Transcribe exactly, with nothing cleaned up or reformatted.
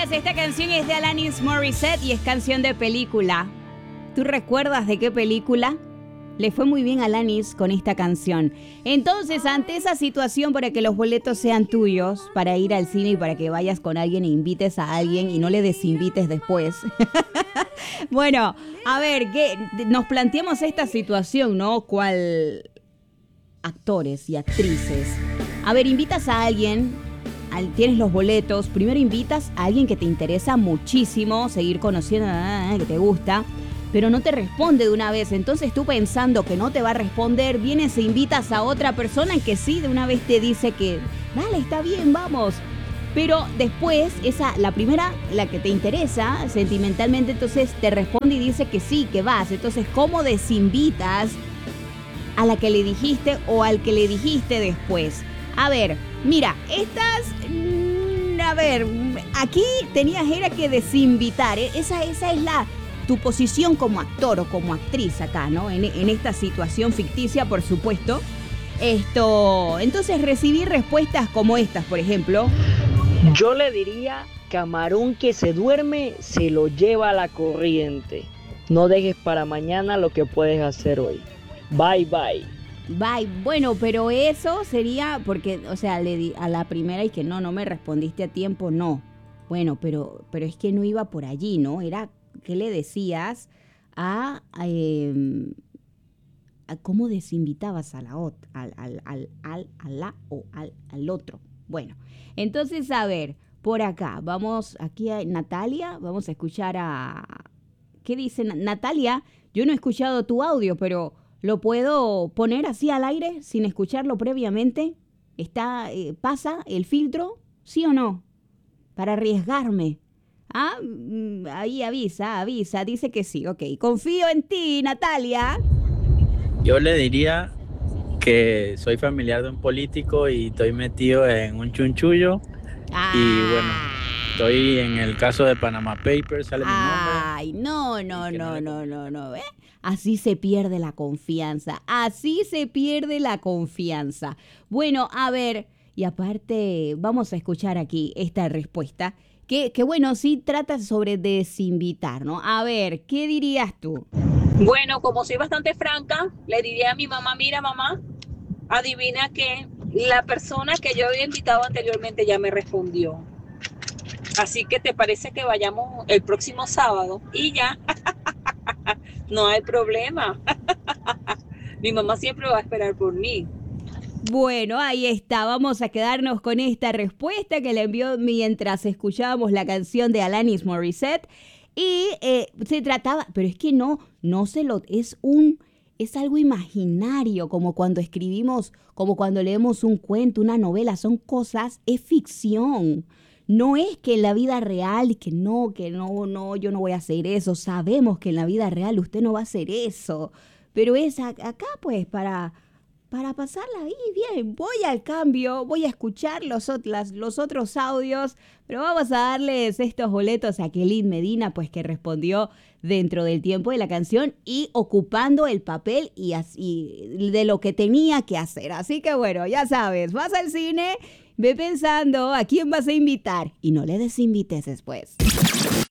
Señores, esta canción es de Alanis Morissette y es canción de película. ¿Tú recuerdas de qué película? Le fue muy bien a Alanis con esta canción. Entonces, ante esa situación, para que los boletos sean tuyos, para ir al cine y para que vayas con alguien e invites a alguien y no le desinvites después. Bueno, a ver, ¿qué? Nos planteamos esta situación, ¿no? ¿Cuál actores y actrices? A ver, invitas a alguien, al, tienes los boletos, primero invitas a alguien que te interesa muchísimo, seguir conociendo, que te gusta, pero no te responde de una vez. Entonces tú, pensando que no te va a responder, vienes e invitas a otra persona que sí, de una vez te dice que dale, está bien, vamos. Pero después, esa, la primera, la que te interesa sentimentalmente, entonces te responde y dice que sí, que vas. Entonces, ¿cómo desinvitas a la que le dijiste o al que le dijiste después? A ver, mira, estas... Mmm, a ver, aquí tenías era que desinvitar. ¿eh? Esa, esa es la... tu posición como actor o como actriz acá, ¿no? En, en esta situación ficticia, por supuesto. Esto, entonces, recibir respuestas como estas, por ejemplo. Yo le diría, camarón que se duerme, se lo lleva a la corriente. No dejes para mañana lo que puedes hacer hoy. Bye, bye. Bye. Bueno, pero eso sería porque, o sea, le di a la primera y que no, no me respondiste a tiempo, no. Bueno, pero, pero es que no iba por allí, ¿no? Era... ¿Qué le decías a, eh, a cómo desinvitabas a la otra, al, al, al, al, a la o al, al otro? Bueno, entonces, a ver, por acá, vamos aquí a Natalia, vamos a escuchar a... ¿Qué dice Natalia? Yo no he escuchado tu audio, pero ¿lo puedo poner así al aire sin escucharlo previamente? ¿Está, eh, pasa el filtro? ¿Sí o no? Para arriesgarme. Ah, ahí avisa, avisa, dice que sí, ok. Confío en ti, Natalia. Yo le diría que soy familiar de un político y estoy metido en un chunchullo. Ah. Y bueno, estoy en el caso de Panama Papers, sale mi nombre. Ay, no, no, no, no, no, no, ¿eh? Así se pierde la confianza, así se pierde la confianza. Bueno, a ver, y aparte, vamos a escuchar aquí esta respuesta. Que, que bueno, sí trata sobre desinvitar, ¿no? A ver, ¿qué dirías tú? Bueno, como soy bastante franca, le diría a mi mamá, mira mamá, adivina que la persona que yo había invitado anteriormente ya me respondió. Así que te parece que vayamos el próximo sábado y ya, no hay problema. Mi mamá siempre va a esperar por mí. Bueno, ahí está, vamos a quedarnos con esta respuesta que le envió mientras escuchábamos la canción de Alanis Morissette y eh, se trataba, pero es que no, no se lo, es un, es algo imaginario, como cuando escribimos, como cuando leemos un cuento, una novela, son cosas, es ficción. No es que en la vida real, que no, que no, no, yo no voy a hacer eso, sabemos que en la vida real usted no va a hacer eso, pero es acá pues para... Para pasarla ahí bien, voy al cambio, voy a escuchar los, otras, los otros audios, pero vamos a darles estos boletos a Kelin Medina, pues que respondió dentro del tiempo de la canción y ocupando el papel y así de lo que tenía que hacer. Así que bueno, ya sabes, vas al cine, ve pensando a quién vas a invitar y no le desinvites después.